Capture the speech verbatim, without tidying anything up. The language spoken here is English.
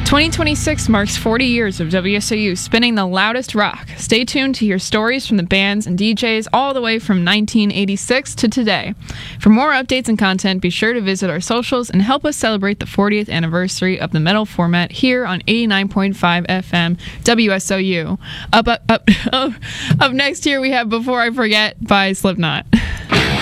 twenty twenty-six marks forty years of W S O U spinning the loudest rock. Stay tuned to hear stories from the bands and D Js all the way from nineteen eighty-six to today. For more updates and content, be sure to visit our socials and help us celebrate the fortieth anniversary of the metal format here on eighty-nine point five F M W S O U. Up, up, up, up, up next here we have Before I Forget by Slipknot.